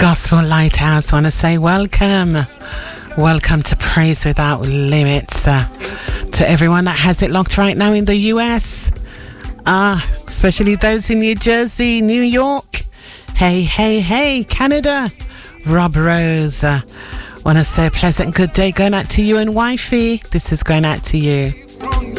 Gospel Lighthouse want to say welcome to Praise Without Limits, to everyone that has it locked right now in the US, especially those in New Jersey, New York, hey, Canada. Rob Rose, want to say a pleasant good day going out to you and wifey. This is going out to you.